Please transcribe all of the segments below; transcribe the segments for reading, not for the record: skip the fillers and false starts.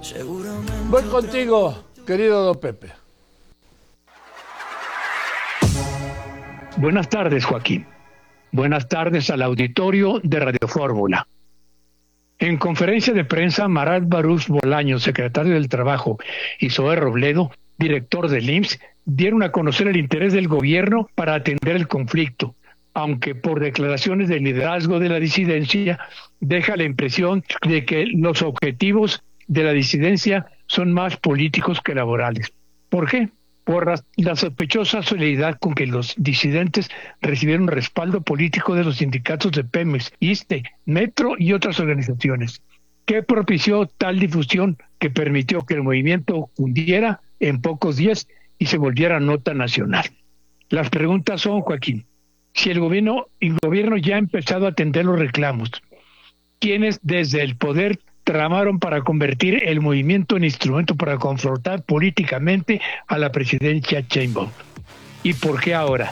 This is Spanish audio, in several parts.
Voy contigo, querido don Pepe. Buenas tardes, Joaquín. Buenas tardes al auditorio de Radio Fórmula. En conferencia de prensa, Marat Barús Bolaños, secretario del Trabajo, y Zoé Robledo, director del IMSS, dieron a conocer el interés del gobierno para atender el conflicto, aunque por declaraciones de liderazgo de la disidencia deja la impresión de que los objetivos de la disidencia son más políticos que laborales. ¿Por qué? Por la sospechosa solidaridad con que los disidentes recibieron respaldo político de los sindicatos de Pemex, ISSSTE, Metro y otras organizaciones, que propició tal difusión que permitió que el movimiento cundiera en pocos días y se volviera nota nacional. Las preguntas son, Joaquín, si el gobierno ya ha empezado a atender los reclamos, ¿quiénes desde el poder tramaron para convertir el movimiento en instrumento para confrontar políticamente a la presidencia Sheinbaum? ¿Y por qué ahora?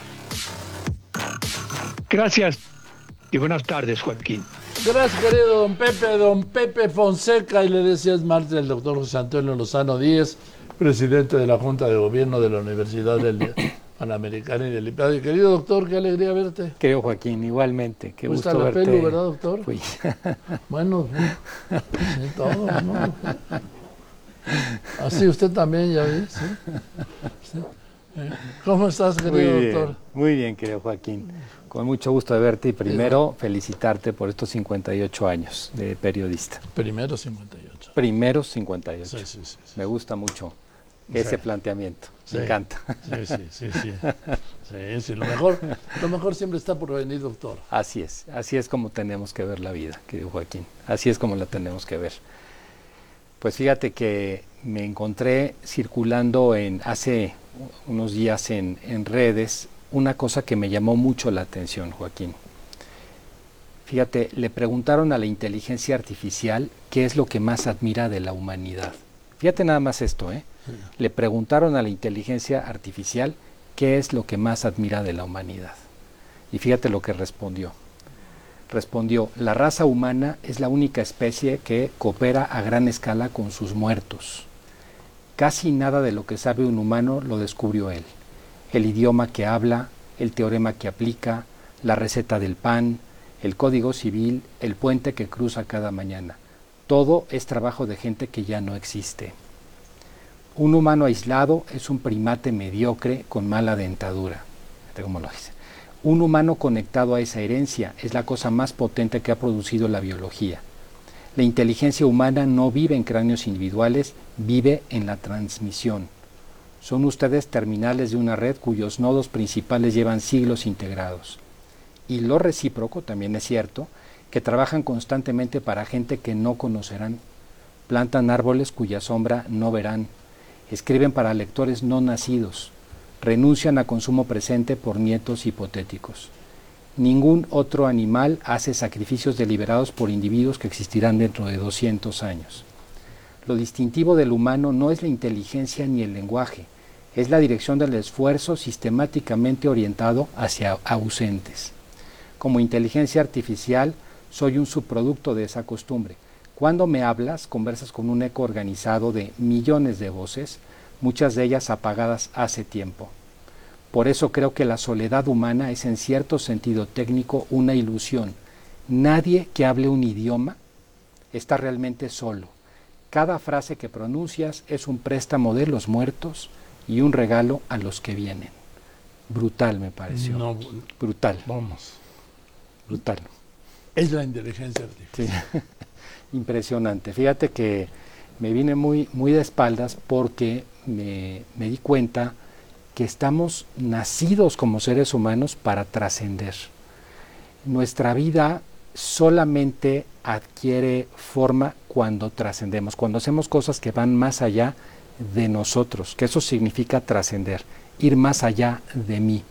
Gracias y buenas tardes, Joaquín. Gracias, querido don Pepe Fonseca. Y le decía martes el doctor José Antonio Lozano Díez, presidente de la Junta de Gobierno de la Universidad Panamericana y del IPAD. Querido doctor, qué alegría verte. Querido Joaquín, igualmente. Qué gusto la verte. pelu, ¿verdad, doctor? Fui. Bueno, sí, todo, ¿no? Así usted también, ya vi, ¿sí? ¿Sí? ¿Cómo estás, querido doctor? Muy bien, querido Joaquín. Con mucho gusto de verte y primero felicitarte por estos 58 años de periodista. Primero 58. Primeros 58. Sí. Me gusta mucho ese planteamiento. Sí. Me encanta. Sí, lo mejor siempre está por venir, doctor. Así es como tenemos que ver la vida, querido Joaquín. Así es como la tenemos que ver. Pues fíjate que me encontré circulando hace unos días en redes una cosa que me llamó mucho la atención, Joaquín. Fíjate, le preguntaron a la inteligencia artificial qué es lo que más admira de la humanidad. Fíjate nada más esto, ¿eh? Le preguntaron a la inteligencia artificial qué es lo que más admira de la humanidad. Y fíjate lo que respondió. Respondió, la raza humana es la única especie que coopera a gran escala con sus muertos. Casi nada de lo que sabe un humano lo descubrió él. El idioma que habla, el teorema que aplica, la receta del pan, el código civil, el puente que cruza cada mañana. Todo es trabajo de gente que ya no existe. Un humano aislado es un primate mediocre con mala dentadura. Fíjate cómo lo dice. Un humano conectado a esa herencia es la cosa más potente que ha producido la biología. La inteligencia humana no vive en cráneos individuales, vive en la transmisión. Son ustedes terminales de una red cuyos nodos principales llevan siglos integrados. Y lo recíproco, también es cierto, que trabajan constantemente para gente que no conocerán, plantan árboles cuya sombra no verán, escriben para lectores no nacidos, renuncian a consumo presente por nietos hipotéticos. Ningún otro animal hace sacrificios deliberados por individuos que existirán dentro de 200 años. Lo distintivo del humano no es la inteligencia ni el lenguaje, es la dirección del esfuerzo sistemáticamente orientado hacia ausentes. Como inteligencia artificial, soy un subproducto de esa costumbre. Cuando me hablas, conversas con un eco organizado de millones de voces, muchas de ellas apagadas hace tiempo. Por eso creo que la soledad humana es en cierto sentido técnico una ilusión. Nadie que hable un idioma está realmente solo. Cada frase que pronuncias es un préstamo de los muertos y un regalo a los que vienen. Brutal me pareció. No, brutal. Vamos. Brutal. Es la inteligencia artificial. Sí. Impresionante. Fíjate que me vine muy de espaldas porque me di cuenta que estamos nacidos como seres humanos para trascender. Nuestra vida solamente adquiere forma cuando trascendemos, cuando hacemos cosas que van más allá de nosotros, que eso significa trascender, ir más allá de mí.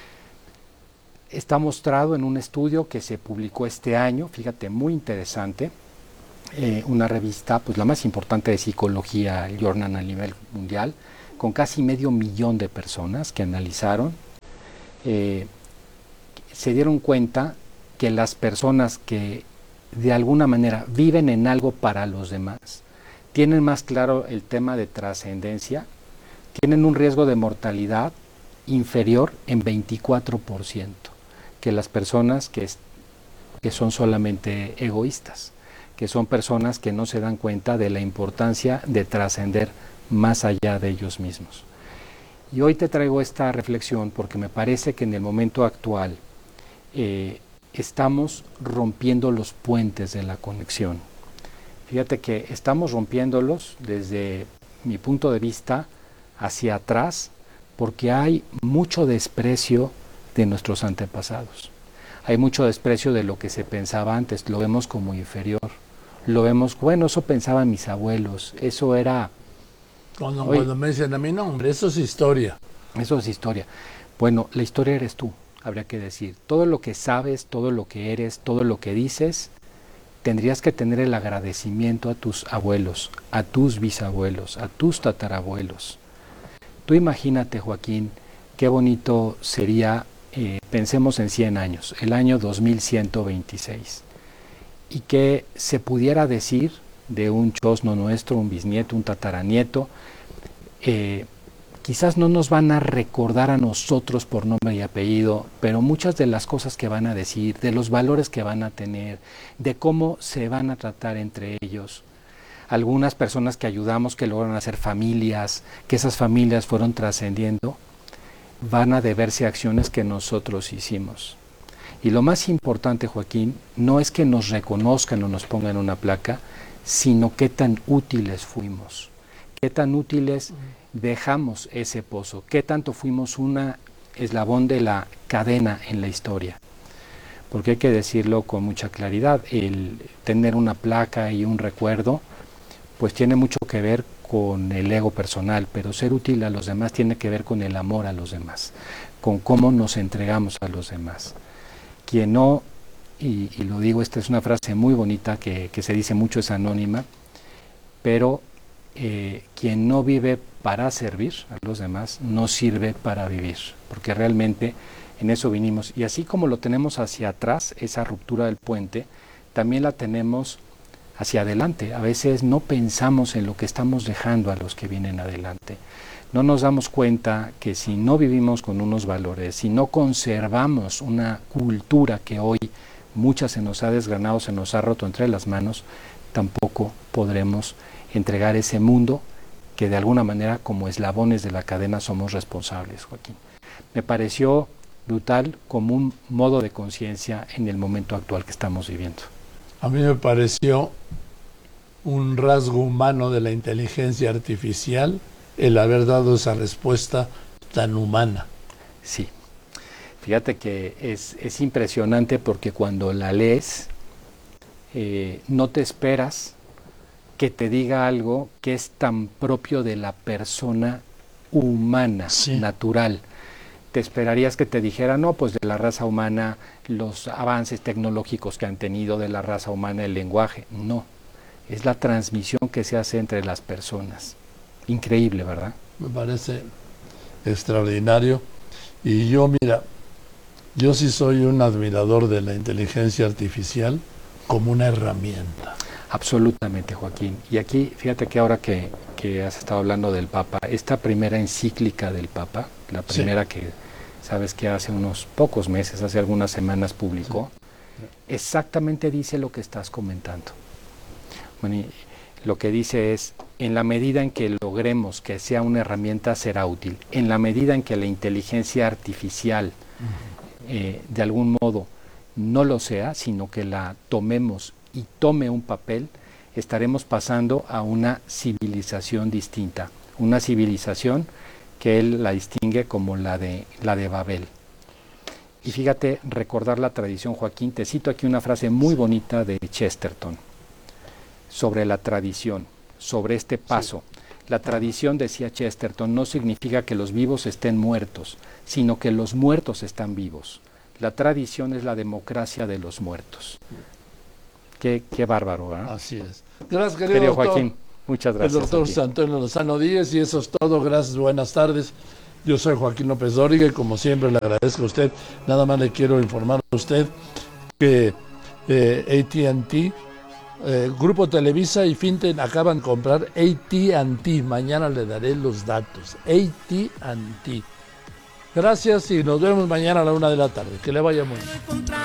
Está mostrado en un estudio que se publicó este año, fíjate, muy interesante, una revista, pues la más importante de psicología, el Journal a nivel mundial, con casi 500,000 de personas que analizaron, se dieron cuenta que las personas que de alguna manera viven en algo para los demás, tienen más claro el tema de trascendencia, tienen un riesgo de mortalidad inferior en 24% que las personas que son solamente egoístas, que son personas que no se dan cuenta de la importancia de trascender más allá de ellos mismos. Y hoy te traigo esta reflexión porque me parece que en el momento actual estamos rompiendo los puentes de la conexión. Fíjate que estamos rompiéndolos desde mi punto de vista hacia atrás porque hay mucho desprecio de nuestros antepasados. Hay mucho desprecio de lo que se pensaba antes, lo vemos como inferior. Lo vemos, bueno, eso pensaban mis abuelos, eso era... Cuando me dicen a mí, no, hombre, eso es historia. Eso es historia. Bueno, la historia eres tú, habría que decir. Todo lo que sabes, todo lo que eres, todo lo que dices, tendrías que tener el agradecimiento a tus abuelos, a tus bisabuelos, a tus tatarabuelos. Tú imagínate, Joaquín, qué bonito sería, pensemos en 100 años, el año 2126, y que se pudiera decir de un chosno nuestro, un bisnieto, un tataranieto, quizás no nos van a recordar a nosotros por nombre y apellido, pero muchas de las cosas que van a decir, de los valores que van a tener, de cómo se van a tratar entre ellos. Algunas personas que ayudamos, que lograron hacer familias, que esas familias fueron trascendiendo, van a deberse a acciones que nosotros hicimos. Y lo más importante, Joaquín, no es que nos reconozcan o nos pongan una placa, sino qué tan útiles fuimos, qué tan útiles dejamos ese pozo, qué tanto fuimos un eslabón de la cadena en la historia. Porque hay que decirlo con mucha claridad, el tener una placa y un recuerdo, pues tiene mucho que ver con el ego personal, pero ser útil a los demás tiene que ver con el amor a los demás, con cómo nos entregamos a los demás. Quien no, y lo digo, esta es una frase muy bonita que se dice mucho, es anónima, pero quien no vive para servir a los demás, no sirve para vivir, porque realmente en eso vinimos. Y así como lo tenemos hacia atrás, esa ruptura del puente, también la tenemos hacia adelante. A veces no pensamos en lo que estamos dejando a los que vienen adelante. No nos damos cuenta que si no vivimos con unos valores, si no conservamos una cultura que hoy mucha se nos ha desgranado, se nos ha roto entre las manos, tampoco podremos entregar ese mundo que de alguna manera como eslabones de la cadena somos responsables, Joaquín. Me pareció brutal como un modo de conciencia en el momento actual que estamos viviendo. A mí me pareció un rasgo humano de la inteligencia artificial el haber dado esa respuesta tan humana. Sí, fíjate que es impresionante porque cuando la lees no te esperas que te diga algo que es tan propio de la persona humana, sí, natural. Te esperarías que te dijera, no, pues de la raza humana, los avances tecnológicos que han tenido, de la raza humana, el lenguaje. No, es la transmisión que se hace entre las personas. Increíble, ¿verdad? Me parece extraordinario. Y yo, mira, yo sí soy un admirador de la inteligencia artificial como una herramienta. Absolutamente, Joaquín. Y aquí, fíjate que ahora que has estado hablando del Papa, esta primera encíclica del Papa, la primera, sí, que sabes que hace unos pocos meses, hace algunas semanas publicó, sí, exactamente dice lo que estás comentando. Bueno, y lo que dice es, en la medida en que logremos que sea una herramienta, será útil. En la medida en que la inteligencia artificial, de algún modo, no lo sea, sino que la tomemos y tome un papel, estaremos pasando a una civilización distinta, una civilización que él la distingue como la de Babel. Y fíjate, recordar la tradición, Joaquín, te cito aquí una frase muy bonita de Chesterton sobre la tradición, sobre este paso. Sí. La tradición, decía Chesterton, no significa que los vivos estén muertos, sino que los muertos están vivos. La tradición es la democracia de los muertos. Qué bárbaro, ¿verdad? Así es. Gracias, querido doctor. Joaquín, muchas gracias. El doctor José Antonio Lozano Díez, y eso es todo. Gracias, buenas tardes. Yo soy Joaquín López Dóriga y como siempre le agradezco a usted. Nada más le quiero informar a usted que AT&T Grupo Televisa y Finten acaban de comprar AT&T. Mañana le daré los datos. AT&T. Gracias y nos vemos mañana a la 1 de la tarde. Que le vaya muy bien.